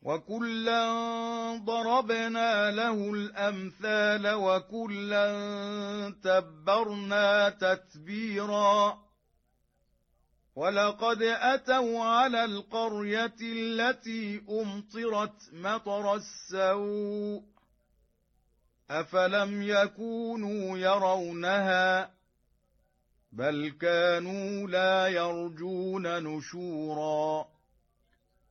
وكلا ضربنا له الأمثال وكلا تبرنا تتبيرا ولقد أتوا على القرية التي أمطرت مطر السوء أفلم يكونوا يرونها بل كانوا لا يرجون نشورا